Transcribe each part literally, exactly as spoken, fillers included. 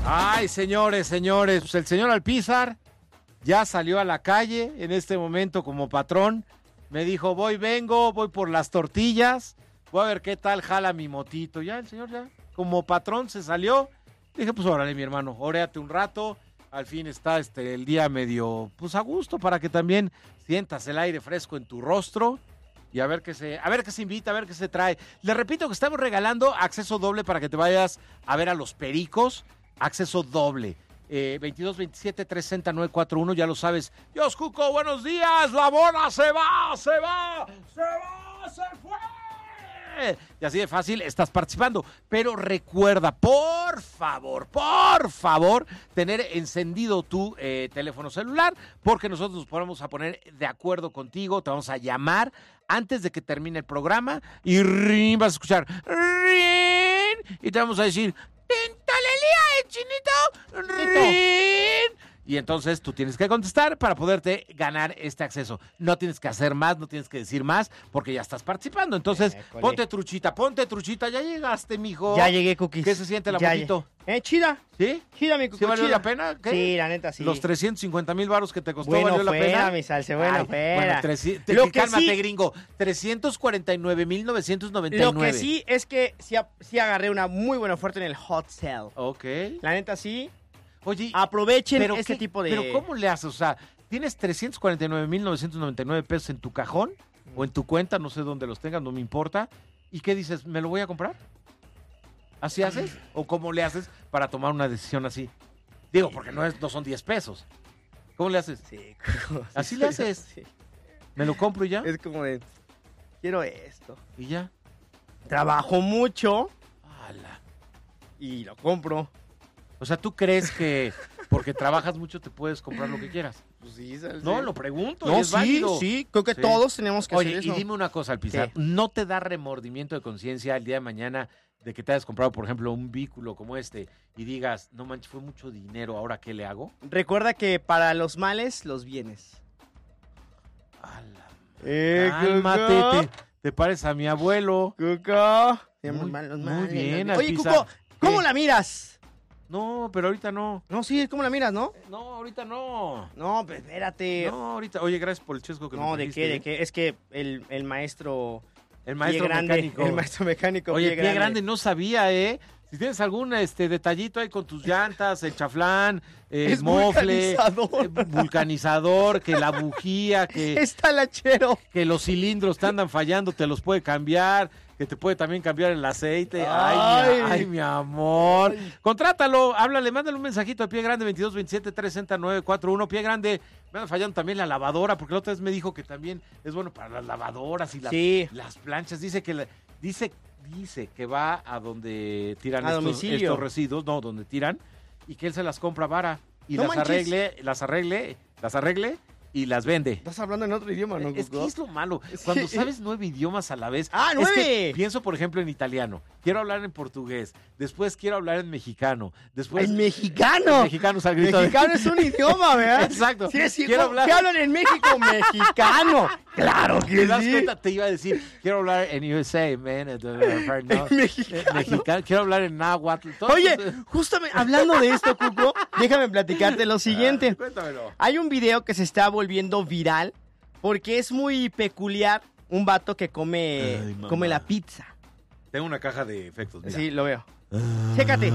Ay, señores, señores, pues el señor Alpizar ya salió a la calle en este momento como patrón. Me dijo, voy, vengo, voy por las tortillas, voy a ver qué tal jala mi motito. Ya el señor ya como patrón se salió. Dije, pues órale, mi hermano, oréate un rato. Al fin está este el día medio, pues a gusto, para que también sientas el aire fresco en tu rostro. Y a ver qué se, a ver qué se invita, a ver qué se trae. Les repito que estamos regalando acceso doble para que te vayas a ver a los Pericos. Acceso doble. Eh, veintidós veintisiete trescientos sesenta nueve cuarenta y uno, ya lo sabes. Dios Cuco, buenos días. La bola se va, se va, se va, se fue. Y así de fácil estás participando. Pero recuerda, por favor, por favor, tener encendido tu eh, teléfono celular, porque nosotros nos ponemos a poner de acuerdo contigo. Te vamos a llamar antes de que termine el programa y rin, vas a escuchar rin, y te vamos a decir chinito, rin. Y entonces tú tienes que contestar para poderte ganar este acceso. No tienes que hacer más, no tienes que decir más, porque ya estás participando. Entonces, École. ponte truchita, ponte truchita. Ya llegaste, mijo. Ya llegué, Cookies. ¿Qué se siente la Ya motito? Eh, chida. ¿Sí? Chida, mi ¿Sí Cuco, valió chida. la pena? ¿Qué? Sí, la neta, sí. Los trescientos cincuenta mil varos que te costó, Bueno ¿valió la fuera, pena? mi salse, bueno Ay, fuera. Bueno, treci- te, Lo que cálmate, sí- gringo. trescientos cuarenta y nueve mil novecientos noventa y nueve. Lo que sí es que sí, a- sí agarré una muy buena oferta en el hot sale. Ok. La neta, sí. Oye, Aprovechen pero ese qué- tipo de... Pero ¿cómo le haces? O sea, ¿tienes trescientos cuarenta y nueve mil novecientos noventa y nueve pesos en tu cajón o en tu cuenta? No sé dónde los tengas, no me importa. ¿Y qué dices? ¿Me lo voy a comprar? ¿Así haces? ¿O cómo le haces para tomar una decisión así? Digo, porque no, es, no son diez pesos. ¿Cómo le haces? Sí, Cuco, sí, ¿Así le haces? sí. ¿Me lo compro y ya? Es como de... Quiero esto. ¿Y ya? Trabajo mucho ¡Hala! y lo compro. O sea, ¿tú crees que porque trabajas mucho te puedes comprar lo que quieras? Pues sí, salse. No, lo pregunto. y No, es sí, válido. sí. Creo que Sí. todos tenemos que Oye, hacer y eso. dime una cosa, Alpizar, ¿Qué? ¿no te da remordimiento de conciencia el día de mañana de que te hayas comprado, por ejemplo, un vehículo como este y digas, no manches, fue mucho dinero, ¿ahora qué le hago? Recuerda que para los males, los bienes. A la Eh, Cálmate, Cuco. te, te pares a mi abuelo. Cuco. Siempre Muy- mal, los muy males, bien, los- Oye, Alpizar. Cuco, ¿cómo ¿Qué? la miras? No, pero ahorita no. No, sí, ¿cómo la miras, no? No, ahorita no. No, pues espérate. No, ahorita. Oye, gracias por el chesco que me No, ¿de trajiste, qué? ¿De ¿eh? qué? Es que el, el maestro... El maestro Pie grande, mecánico. El maestro mecánico. Oye, pie, pie grande. no sabía, ¿eh? Si tienes algún este detallito ahí con tus llantas, el chaflán, el Es mofle, vulcanizador. eh, vulcanizador, que la bujía, que, Es talachero. que los cilindros te andan fallando, te los puede cambiar, que te puede también cambiar el aceite. Ay, Ay. mi, ay, mi amor. Contrátalo, háblale, mándale un mensajito a Pie Grande veintidós veintisiete trescientos nueve cuarenta y uno. Pie Grande, me anda fallando también la lavadora, porque la otra vez me dijo que también es bueno para las lavadoras y las, Sí. las planchas. Dice que la- dice dice que va a donde tiran A estos, domicilio. estos residuos, no, donde tiran, y que él se las compra vara y No las manches. arregle, las arregle, las arregle y las vende. Estás hablando en otro idioma, ¿no, Es que Cuco? es lo malo. Sí. Cuando sabes nueve idiomas a la vez. ¡Ah, es nueve! que pienso, por ejemplo, en italiano. Quiero hablar en portugués. Después quiero hablar en mexicano. Después. ¡El mexicano! En mexicano es al grito de- Mexicano es un idioma, ¿verdad? Exacto. Sí, sí. Quiero ¿cómo- hablar- ¿Qué hablan en México? ¡Mexicano! ¡Claro ¿Te que das sí! cuenta? Te iba a decir, quiero hablar en U S A, man. eh, no, En mexicano. mexicano. Quiero hablar en náhuatl. todo Oye, eso- justamente hablando de esto, Cuco, déjame platicarte lo siguiente. Ah, cuéntamelo. Hay un video que se está volviendo viral porque es muy peculiar un vato que come, Ay, mamá. come la pizza. Tengo una caja de efectos. Mira. Sí, lo veo. Chécate.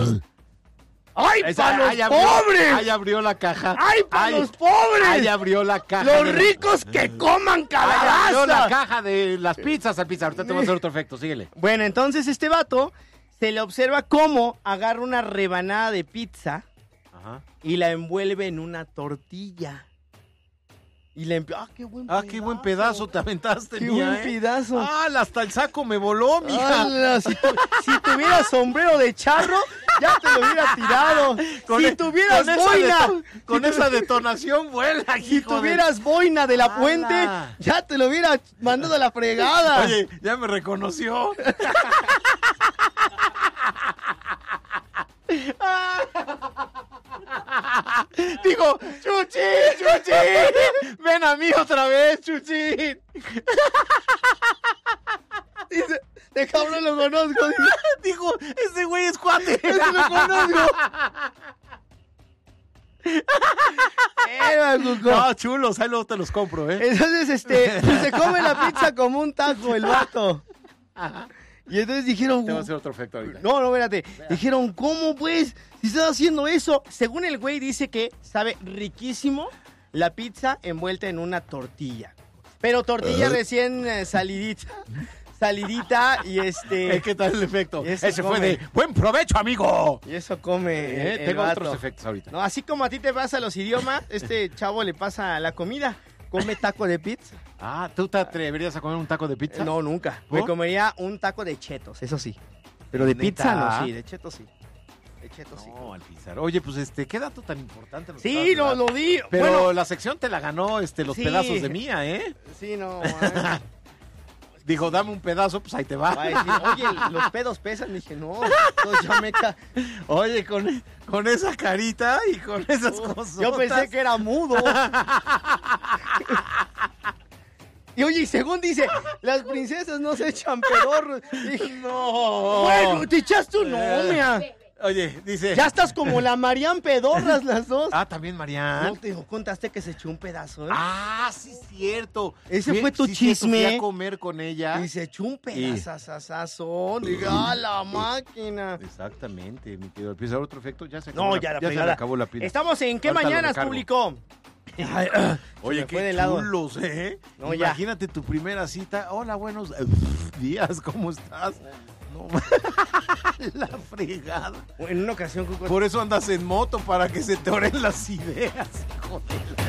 ¡Ay, Esa- para los ahí abrió- pobres! Ahí abrió la caja. ¡Ay, para Ahí- los pobres! Ahí abrió la caja. ¡Los de la- ricos que coman Ahí abrió la calabaza! caja de las pizzas al pizza. Ahorita te voy a hacer otro efecto. Síguele. Bueno, entonces este vato se le observa cómo agarra una rebanada de pizza Ajá. y la envuelve en una tortilla. Y la empie- ¡Ah, qué buen Ah, pedazo! qué buen pedazo te aventaste, ¡Qué mía, buen ¿eh? pedazo! Ah, hasta el saco me voló, mija. ¡Hala! Si, tu- si tuvieras sombrero de charro, ya te lo hubiera tirado. Con si e- tuvieras con esa boina, deto- con esa detonación vuela, si hijo de- tuvieras boina de la ¡Hala! puente, ya te lo hubiera mandado a la fregada. Oye, ya me reconoció. Digo, Chuchín, Chuchín, ven a mí otra vez, Chuchín. Dice, de cabrón lo conozco. Dice, Dijo, ese güey es cuate. ¡Ese lo conozco! Era, Cuco. No, chulos, ahí luego te los compro, ¿eh? Entonces, este, pues, se come la pizza como un taco el vato. Y entonces dijeron... Te voy a hacer otro efecto ahorita. No, no, espérate. Dijeron, ¿cómo pues? Si estás haciendo eso. Según el güey dice que sabe riquísimo la pizza envuelta en una tortilla. Pero tortilla recién eh, salidita. Salidita y este... Eh, ¿Qué tal el efecto? Eso Ese come. fue de buen provecho, amigo. Y eso come Eh, el tengo vato. otros efectos ahorita. No, así como a ti te pasa los idiomas, este chavo le pasa la comida. Come taco de pizza. Ah, ¿tú te atreverías a comer un taco de pizza? No, nunca. ¿No? Me comería un taco de chetos, eso sí. Pero de ¿Neta? pizza no, sí, de chetos sí. De chetos sí. No, Alpizar. Oye, pues este, qué dato tan importante. nos Sí, acabas de lo, dar. lo di. Pero Bueno, la sección te la ganó este, los Sí. pedazos de mía, ¿eh? sí, no. eh. Dijo, dame un pedazo, pues ahí te va. Va a decir, oye, los pedos pesan. Dije, no, entonces ya me ca... Oye, con, con esa carita y con esas cosas. Yo pensé que era mudo. Y oye, y según dice, las princesas no se echan pedorros. Dije, No. bueno, te echaste un Eh. nomia. Oye, dice. Ya estás como la Marian Pedorras las dos. Ah, también Marian. No te contaste que se echó un pedazo, ¿eh? Ah, sí, cierto. Ese Fui- fue tu sí, cierto, chisme. Fui a comer con ella. Y se echó un pedazazazazón. Dije, ¡ah, la máquina! Exactamente, mi querido Alpizar. Otro efecto, ya se No, acabó. ya la ya se le fregada. acabó la pila. Estamos en ¿Qué Ahorita lo mañanas, recargo. público? Ay, ah, se Oye, me qué fue de lado. chulos, ¿eh? No, ya. Imagínate tu primera cita. Hola, buenos días, ¿cómo estás? No, la fregada. En una ocasión, Cuco, Por eso andas en moto, para que se te oren las ideas, hijo de la-